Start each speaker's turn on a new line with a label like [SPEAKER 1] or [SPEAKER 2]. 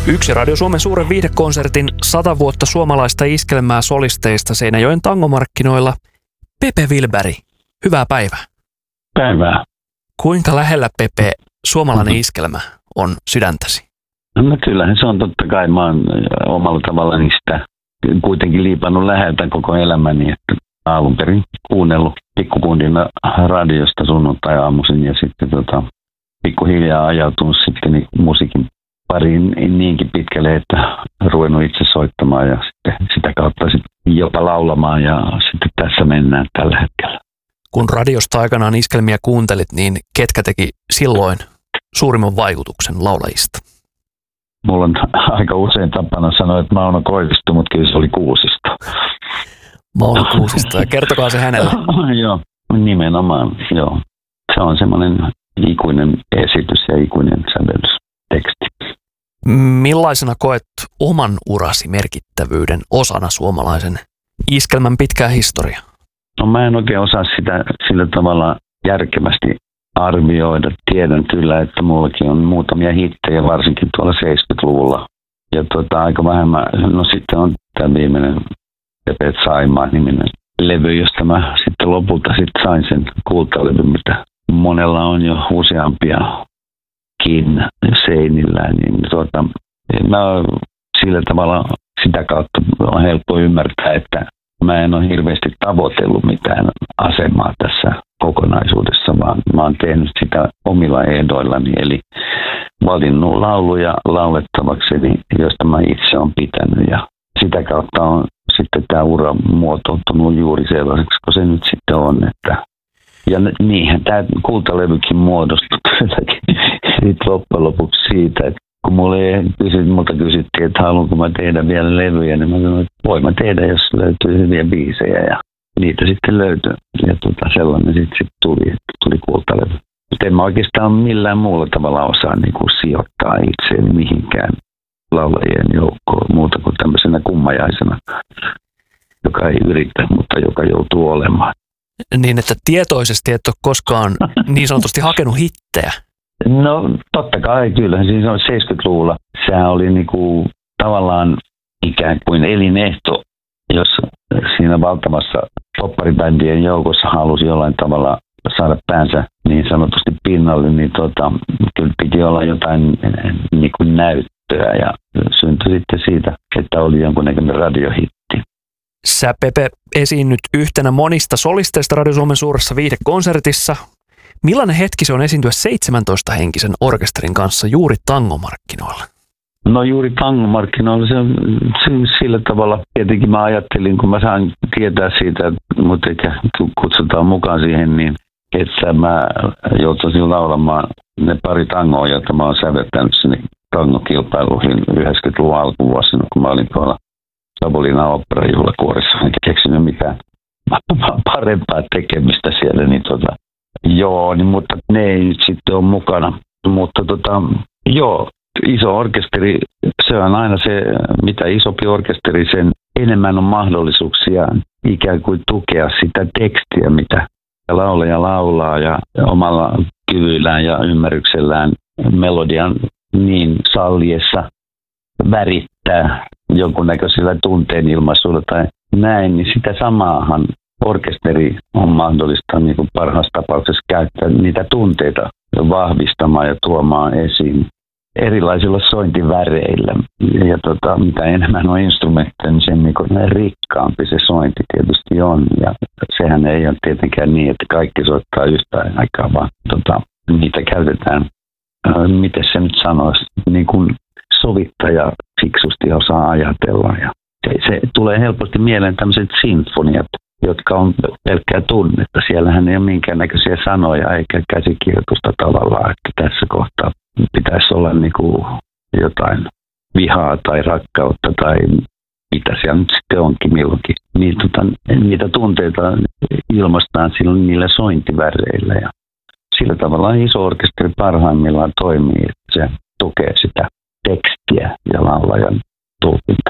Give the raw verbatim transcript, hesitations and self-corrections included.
[SPEAKER 1] Yksi Radio Suomen suuren viihdekonsertin sata vuotta suomalaista iskelmää solisteista Seinäjoen tangomarkkinoilla. Pepe Wilberg, hyvää päivää.
[SPEAKER 2] Päivää.
[SPEAKER 1] Kuinka lähellä, Pepe, suomalainen iskelmä on sydäntäsi?
[SPEAKER 2] No kyllähän se on totta kai. Mä oon omalla tavallaan sitä kuitenkin liipannut läheltä koko elämäni, että alun perin kuunnellut pikkukundina radiosta sunnuntai-aamuisin ja sitten tota, pikkuhiljaa ajautunut sitten niin musiikin pariin niinkin pitkälle, että ruvennut itse soittamaan ja sitten sitä kautta sitten jopa laulamaan ja sitten tässä mennään tällä hetkellä.
[SPEAKER 1] Kun radiosta aikanaan iskelmiä kuuntelit, niin ketkä teki silloin suurimman vaikutuksen laulajista?
[SPEAKER 2] Mulla on aika usein tapana sanoa, että Mauno Koivisto, mutta kyllä se oli Kuusisto.
[SPEAKER 1] Mauno Kuusisto, ja kertokaa se hänelle.
[SPEAKER 2] Joo, nimenomaan, joo. Se on semmoinen ikuinen esitys ja ikuinen sävellysteksti.
[SPEAKER 1] Millaisena koet oman urasi merkittävyyden osana suomalaisen iskelmän pitkää historiaa?
[SPEAKER 2] No mä en oikein osaa sitä sillä tavalla järkevästi arvioida. Tiedän kyllä, että mullakin on muutamia hittejä, varsinkin tuolla seitsemänkymmentäluvulla. Ja tuota, aika vähemmän, no sitten on tämä viimeinen Pepe Saimaa-niminen levy, josta mä sitten lopulta sitten sain sen kultalevyn, mitä monella on jo useampiakin seinillä. Niin tuota, mä sillä tavalla sitä kautta on helppo ymmärtää, että mä en ole hirveästi tavoitellut mitään asemaa tässä kokonaisuudessa, vaan mä oon tehnyt sitä omilla ehdoillani, eli valinnut lauluja laulettavakseni, joista mä itse olen pitänyt, ja sitä kautta on sitten tämä ura muotoutunut juuri sellaiseksi, kun se nyt sitten on, että ja niinhän tämä kultalevykin muodostui sitten loppujen lopuksi siitä, että kun mulle kysyt, multa kysyttiin, että haluanko mä tehdä vielä levyjä, niin mä sanoin, että voin mä tehdä, jos löytyy hyviä biisejä, ja niitä sitten löytyi. Ja tuota, sellainen sitten sit tuli, että tuli kultalevy. Mutta en mä oikeastaan millään muulla tavalla osaa niin kuin sijoittaa itseäni mihinkään laulajien joukkoon, muuta kuin tämmöisenä kummajaisena, joka ei yritä, mutta joka joutuu olemaan.
[SPEAKER 1] Niin, että tietoisesti et ole koskaan niin sanotusti hakenut hittejä.
[SPEAKER 2] No totta kai, kyllä. Siis on seitsemänkymmentäluvulla. Sehän oli niinku tavallaan ikään kuin elinehto, jos siinä valtavassa popparibändien joukossa halusi jollain tavalla saada päänsä niin sanotusti pinnalle, niin tota, kyllä piti olla jotain niin kuin näyttöä ja syntyi sitten siitä, että oli jonkunnäköinen radiohitti.
[SPEAKER 1] Sä, Pepe, esiinnyt yhtenä monista solisteista Radio Suomen suuressa viihdekonsertissa. Millainen hetki se on esiintyä seitsemäntoista-henkisen orkesterin kanssa juuri tangomarkkinoilla?
[SPEAKER 2] No juuri tangomarkkinoilla se on sillä tavalla. Tietenkin mä ajattelin, kun mä sain tietää siitä, mutta eikä kutsutaan mukaan siihen, niin että mä joutuisin laulamaan ne pari tangoa, joita mä oon säveltänyt sinne tangokilpailuihin yhdeksänkymmentäluvun alkuvuosina, kun mä olin tuolla Savonlinnan oopperajuhlakuorissa, enkä keksinyt mitään parempaa tekemistä siellä, niin tota, joo, niin, mutta ne ei nyt sitten ole mukana. Mutta tota, joo, iso orkesteri, se on aina se, mitä isompi orkesteri, sen enemmän on mahdollisuuksia ikään kuin tukea sitä tekstiä, mitä laulaja laulaa ja omalla kyvyillään ja ymmärryksellään melodian niin salliessa värittää jonkunnäköisellä tunteen ilmaisuudella tai näin, niin sitä samaahan orkesteri on mahdollista niin kuin parhaassa tapauksessa käyttää niitä tunteita vahvistamaan ja tuomaan esiin erilaisilla sointiväreillä. Ja tota, mitä enemmän on instrumentteja, niin sen niin kuin rikkaampi se sointi tietysti on. Ja sehän ei ole tietenkään niin, että kaikki soittaa yhtään aikaa, vaan tota, niitä käytetään, äh, miten se nyt sanoisi, niin kuin sovittaja fiksusti osaa ajatella. Ja se, se tulee helposti mieleen tämmöiset sinfoniat, jotka on pelkkää tunnetta. Siellähän ei ole minkäännäköisiä sanoja eikä käsikirjoitusta tavallaan, että tässä kohtaa pitäisi olla niin kuin jotain vihaa tai rakkautta tai mitä siellä nyt sitten onkin milloinkin. Niin, tota, niitä tunteita ilmaistaan silloin niillä sointiväreillä ja sillä tavalla iso orkesteri parhaimmillaan toimii, että se tukee sitä tekstiä ja laulajan tulkintaa.